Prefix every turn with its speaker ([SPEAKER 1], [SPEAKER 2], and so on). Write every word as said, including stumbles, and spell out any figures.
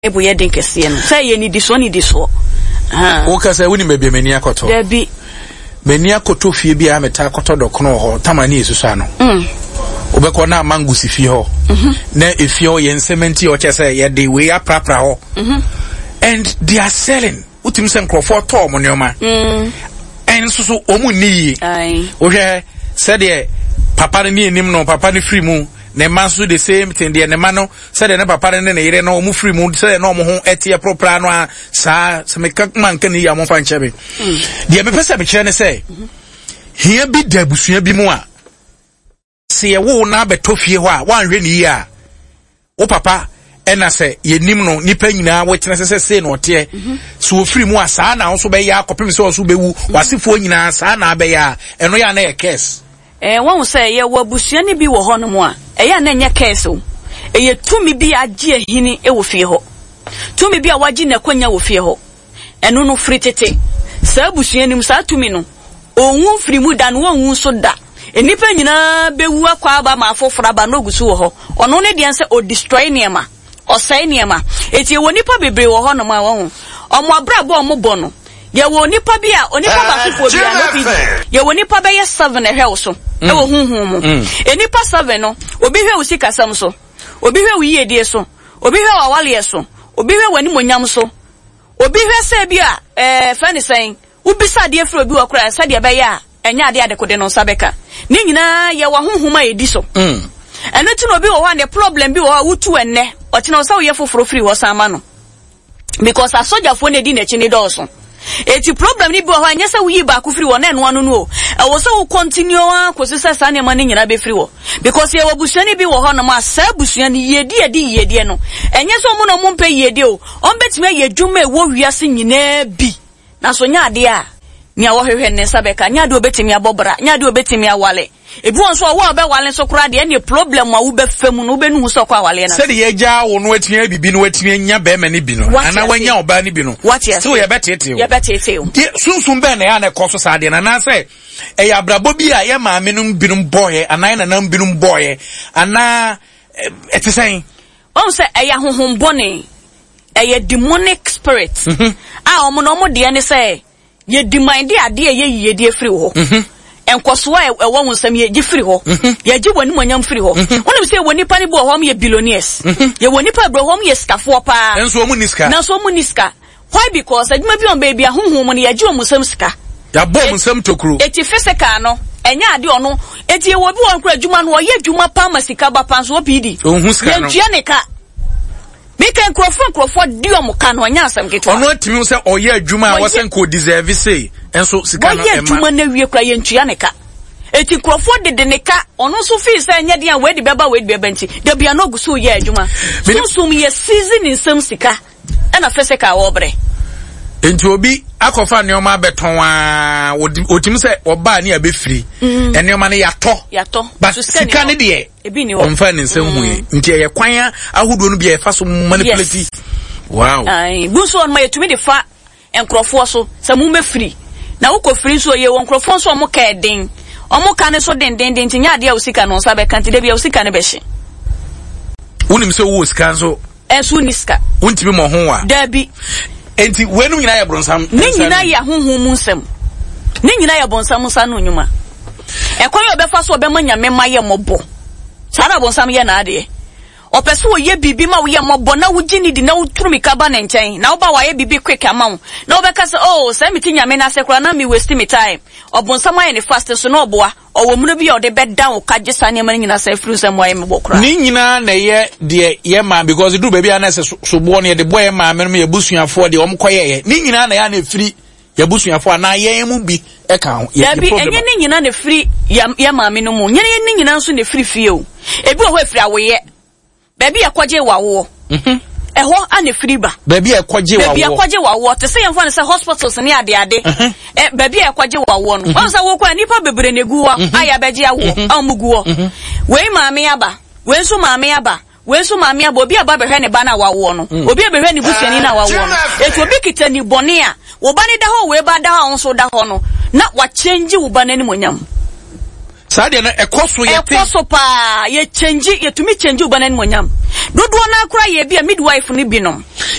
[SPEAKER 1] ebu ye den kese no say ye ni diso ni diso ha
[SPEAKER 2] wo ka say woni mebie mani akoto
[SPEAKER 1] da bi
[SPEAKER 2] mani akoto fie bia meta akoto dokono ho tamani esusu ano
[SPEAKER 1] mm
[SPEAKER 2] obeko na mangusi fie ho na efie ho ye nsement o chese ye de we aprapra ho and they are selling utim sem crofo to mo neoma
[SPEAKER 1] mm
[SPEAKER 2] and so so omu ni
[SPEAKER 1] ai
[SPEAKER 2] o hwe said de papa ni enim no papa ni free mu ne manso the same thing de ne mano said de papa ne ne yire no omu free mu said no omu ho etie propra no a sa se me kakman kan yi amon fa nchebe de me pesa me kire ne say here bi da busua bi mu a se ye wo na beto fie ho a wan hwe ni yi a wo papa ena se ye nim no nipa nyina wo kire se se no te so free mu a sa na so be ya akopem se wo so bewu wasefo nyina sa na be ya eno ya na ye case
[SPEAKER 1] eh won say ye wo busua ni bi wo ho no mu a eya na nya case o eye tumi bi agye ahini e wo fie ho tumi bi a wagye na kwanya wo fie ho eno no free tete sa busua nim sa tumi no onwu free mu da no onwu so da enipa nyina bewu akwa aba ma afofra ba no gusu wo ho ono ne de anse o destroy niema o sai niema eti wo nipa bebre wo ho no ma wo omo abrabo omo bo no ye wo nipa bi a onipa ba sofo bi a no bi ye wo nipa be ye seven e hwe so e wo hunhun mu enipa seven no obi hwe wo sikasam so obi hwe wo yedie so obi hwe wo awale so obi hwe wani monyam so obi hwe se bi a eh fa ni sen ubisa de afro bi wo kura sa de be ya enya ade ade kode no sabeka ni nyina ye wo hunhun ma edi so mm eno ti no bi wo wan the problem bi wo wutu enne o ti no sa wo ye foforo free wo sama no because a soldier fo ne di na chi ni do so eti problem ni bi wo anya sa wo yi ba ku free wo na eno anu no e wo so wo continue a ko se sa na ma ni nyina be free wo because ye wo busua ni bi wo ho no ma sa busua ni yedi yedi yedi no enye so mo no mo mpe yedi o on betime ye dwuma e wo wiase nyina bi na so nya ade a nya wo hwehwe ne sabeka nya de obetimi abobra nya de obetimi awale ebi won so wo be wale so kura de ne problem wa wo be fam no be nu so kwa wale na
[SPEAKER 2] se de ye gya wo no atia bibi no atia nya be ma ne bi no ana wanya oba ne bi no so ye betete o
[SPEAKER 1] ye betete o
[SPEAKER 2] sunsun be na ya na koso sa de na na se e ya brabo bi a ye ma me no binum boye ana na na binum boye ana etisen
[SPEAKER 1] on se e ya honhom bone e ye demonic spirit ah omo no mo de ne se ye demand ade ye ye de free ho enkoso e wo wonsam ye gi free ho ye gi wani monyam free ho wonim se woni pa ne bo ho ye billionaires ye woni pa bro ho ye skafo pa
[SPEAKER 2] enso mu niska
[SPEAKER 1] na so mu niska why because aduma bi on baby ahonhom mo ne ye gi o musam ska
[SPEAKER 2] ya bo musam tokuru
[SPEAKER 1] eti fisika no enya ade ono eti ye wo bi won kura aduma no ye aduma pa masika ba pa so pidi
[SPEAKER 2] ohun ska no
[SPEAKER 1] ye ne ka Mika nkrofo nkrofo di omo ka no nya asem keto
[SPEAKER 2] ono atimi se oye adwuma a wosen ko deserve say enso sika no
[SPEAKER 1] ema oye adwuma na wie kra ye ntua ne ka eti nkrofo de de ne ka ono so fi se nya de a we de beba we de beba nti da bia no guso ye adwuma so so mi ye season nsem sika na feseka wo bre
[SPEAKER 2] enti obi akofa neoma beton a otimi se oba ne abefiri eneoma ne yato
[SPEAKER 1] yato
[SPEAKER 2] ba sika ne de
[SPEAKER 1] ebi ni
[SPEAKER 2] wo onfa ne nsem hu nti ye kwan ahodo no bia fa so manipulate wow
[SPEAKER 1] ai buso on ma yetumi de fa enkrofo so se mu mefiri na wo ko firi so ye won krofo so mo ka den omo ka ne so den den den nya de a usika no nsa be kan ti de bia usika ne be hye
[SPEAKER 2] unim se wo sika so
[SPEAKER 1] enso niska
[SPEAKER 2] untimi mo ho wa
[SPEAKER 1] dabi
[SPEAKER 2] enti wenu nyina ya bronsam
[SPEAKER 1] ni nyina ya honhom mu nsem ni nyina ya bonsam nsa no nyuma e kwa yo be fa so be manyame maye mobo sara bonsam ye na ade opese wo ye bibi ma wo ye mobo na wo gini di na wo turumi ka ba na nchen na wo ba wa ye bibi quick amount na wo be ka say oh say meti nyame na se kura na me waste me time obonsam aye ne fast so na oboa owo mu no bi o de be down ka gisa ne ma nyina say free sem wa ye me bokura
[SPEAKER 2] ni nyina na ye de ye ma because do baby ana se so bo ne de boy ma me no ye busuafo de om koye ye ni nyina na ya na free ye busuafo na ye mu bi e ka ho
[SPEAKER 1] ye bi enye ni nyina na free ye ma me no mu nyene ni nyina nso na free fie o ebi o ho free awoye baby akwaje wawo mhm eho ane free ba
[SPEAKER 2] baby akwaje wawo
[SPEAKER 1] baby akwaje wawo te say yemfa ne say hospitals ne ade ade eh baby akwaje wawo no won say wo kwa nipa bebre ne guwo aya beje awo amuguwo we maame aba we so maame aba we so maame aba obi aba behwe ne ba na wawo no obi behwe ne busuani na wawo no eto obi kita ni bone a wo ba ne da ho we ba da ho so da ho no na wa change wo ba ne monyam
[SPEAKER 2] Sadia na ekoso ye te.
[SPEAKER 1] Ekoso pa ye change ye tumi change uba na monyam. Dodo na akura ye bi a midwife ni binom.